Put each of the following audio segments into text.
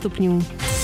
stupňů.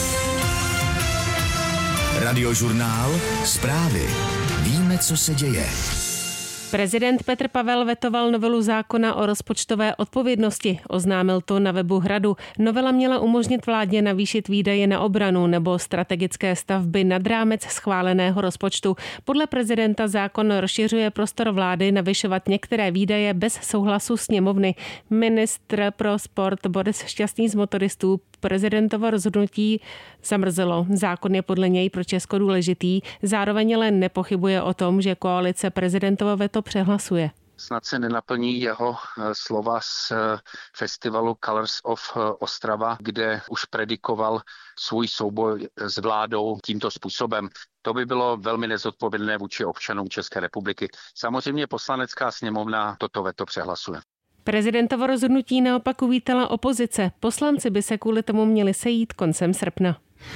Radiožurnál Zprávy. Víme, co se děje. Prezident Petr Pavel vetoval novelu zákona o rozpočtové odpovědnosti. Oznámil to na webu Hradu. Novela měla umožnit vládě navýšit výdaje na obranu nebo strategické stavby nad rámec schváleného rozpočtu. Podle prezidenta zákon rozšiřuje prostor vlády navyšovat některé výdaje bez souhlasu sněmovny. Ministr pro sport Boris Šťastný z Motoristů prezidentovo rozhodnutí zamrzelo. Zákon je podle něj pro Česko důležitý, zároveň ale nepochybuje o tom, že koalice prezidentovo veto přehlasuje. Snad se nenaplní jeho slova z festivalu Colors of Ostrava, kde už predikoval svůj souboj s vládou tímto způsobem. To by bylo velmi nezodpovědné vůči občanům České republiky. Samozřejmě Poslanecká sněmovna toto veto přehlasuje. Prezidentovo rozhodnutí naopak uvítala opozice. Poslanci by se kvůli tomu měli sejít koncem srpna.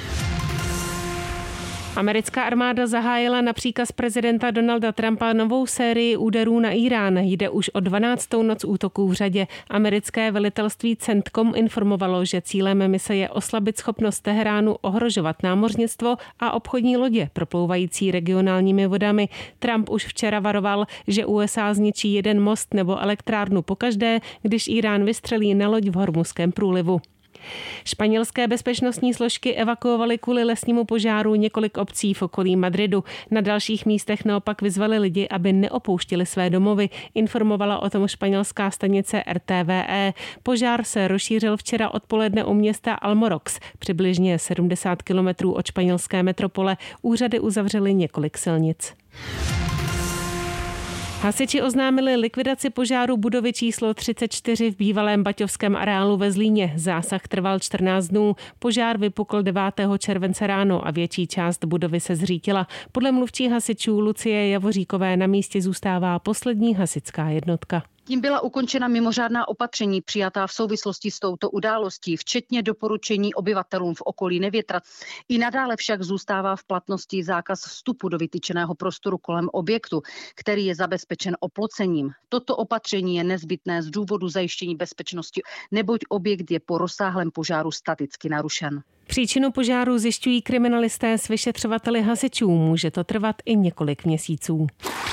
Americká armáda zahájila na příkaz prezidenta Donalda Trumpa novou sérii úderů na Írán. Jde už o 12. noc útoků v řadě. Americké velitelství CENTCOM informovalo, že cílem mise je oslabit schopnost Teheránu ohrožovat námořnictvo a obchodní lodě proplouvající regionálními vodami. Trump už včera varoval, že USA zničí jeden most nebo elektrárnu pokaždé, když Írán vystřelí na loď v Hormuzském průlivu. Španělské bezpečnostní složky evakuovaly kvůli lesnímu požáru několik obcí v okolí Madridu. Na dalších místech naopak vyzvali lidi, aby neopouštěli své domovy, informovala o tom španělská stanice RTVE. Požár se rozšířil včera odpoledne u města Almorox, přibližně 70 kilometrů od španělské metropole. Úřady uzavřely několik silnic. Hasiči oznámili likvidaci požáru budovy číslo 34 v bývalém baťovském areálu ve Zlíně. Zásah trval 14 dnů. Požár vypukl 9. července ráno a větší část budovy se zřítila. Podle mluvčí hasičů Lucie Javoříkové na místě zůstává poslední hasičská jednotka. Tím byla ukončena mimořádná opatření přijatá v souvislosti s touto událostí, včetně doporučení obyvatelům v okolí nevětrat. I nadále však zůstává v platnosti zákaz vstupu do vytyčeného prostoru kolem objektu, který je zabezpečen oplocením. Toto opatření je nezbytné z důvodu zajištění bezpečnosti, neboť objekt je po rozsáhlém požáru staticky narušen. Příčinu požáru zjišťují kriminalisté s vyšetřovateli hasičů. Může to trvat i několik měsíců.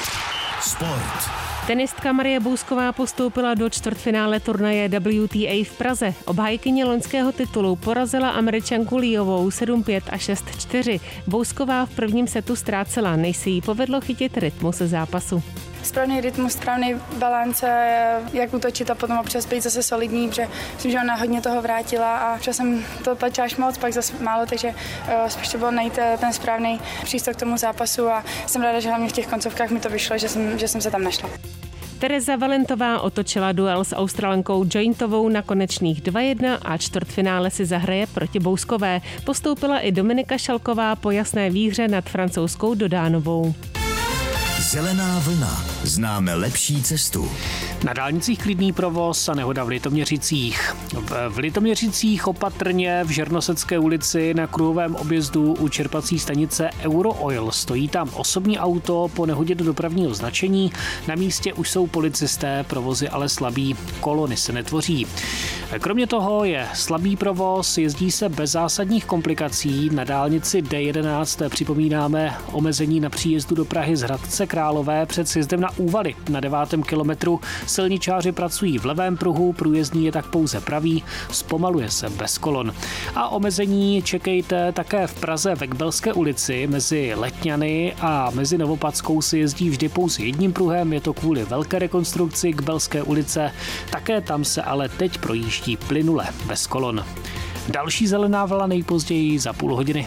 Sport. Tenistka Marie Bousková postoupila do čtvrtfinále turnaje WTA v Praze. Obhájkyně loňského titulu porazila Američanku Liovou 7-5 a 6-4. Bousková v prvním setu ztrácela, než se jí povedlo chytit rytmus zápasu. Správný rytmus, správný balance, jak útočit a potom občas být zase solidní, protože myslím, že ona hodně toho vrátila a občas jsem to tlačila až moc, pak zase málo, takže spíš to bylo najít ten správný přístup k tomu zápasu a jsem ráda, že hlavně v těch koncovkách mi to vyšlo, že jsem se tam našla. Tereza Valentová otočila duel s Australankou Jointovou na konečných 2-1 a čtvrtfinále si zahraje proti Bouskové. Postoupila i Dominika Šalková po jasné výhře nad francouzskou Dodánovou. Zelená vlna. Známe lepší cestu. Na dálnicích klidný provoz a nehoda v Litoměřicích. V Litoměřicích opatrně v Žernosecké ulici na kruhovém objezdu u čerpací stanice Eurooil. Stojí tam osobní auto po nehodě do dopravního značení. Na místě už jsou policisté, provozy ale slabý, kolony se netvoří. Kromě toho je slabý provoz, jezdí se bez zásadních komplikací. Na dálnici D11 připomínáme omezení na příjezdu do Prahy z Hradce Králové před sjezdem na Úvaly. Na 9. kilometru silničáři pracují v levém pruhu, průjezdní je tak pouze pravý, zpomaluje se bez kolon. A omezení čekejte také v Praze ve Kbelské ulici. Mezi Letňany a mezi Novopadskou se jezdí vždy pouze jedním pruhem, je to kvůli velké rekonstrukci Kbelské ulice. Také tam se ale teď projíždí plynule bez kolon. Další zelená vlna nejpozději za půl hodiny.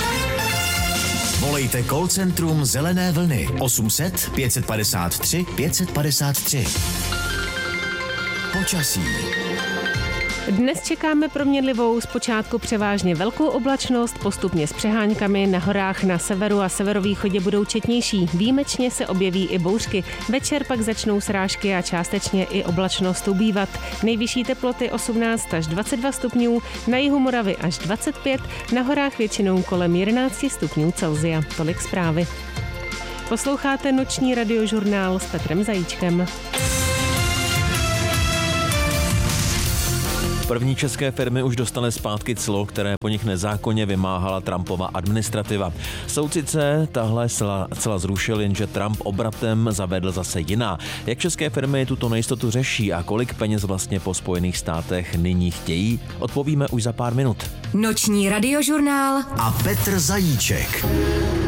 Volejte call centrum Zelené vlny 800 553 553. Počasí. Dnes čekáme proměnlivou, zpočátku převážně velkou oblačnost, postupně s přeháňkami, na horách na severu a severovýchodě budou četnější. Výjimečně se objeví i bouřky. Večer pak začnou srážky a částečně i oblačnost ubývat. Nejvyšší teploty 18 až 22 stupňů, na jihu Moravy až 25, na horách většinou kolem 11 stupňů Celsia. Tolik zprávy. Posloucháte noční radiožurnál s Petrem Zajíčkem. První české firmy už dostaly zpátky clo, které po nich nezákonně vymáhala Trumpova administrativa. Soud sice tahle cla zrušil, jenže Trump obratem zavedl zase jiná. Jak české firmy tuto nejistotu řeší a kolik peněz vlastně po Spojených státech nyní chtějí, odpovíme už za pár minut. Noční radiožurnál a Petr Zajíček.